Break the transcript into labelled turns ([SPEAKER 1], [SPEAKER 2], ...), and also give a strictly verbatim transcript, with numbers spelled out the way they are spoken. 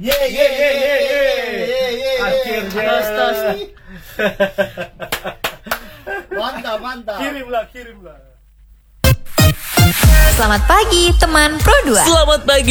[SPEAKER 1] Ye ye ye ye ye.
[SPEAKER 2] Akhirnya.
[SPEAKER 3] Tos, tos.
[SPEAKER 1] Mantap, mantap.
[SPEAKER 2] Kirimlah, kirimlah.
[SPEAKER 4] Selamat pagi teman Pro dua.
[SPEAKER 3] Selamat pagi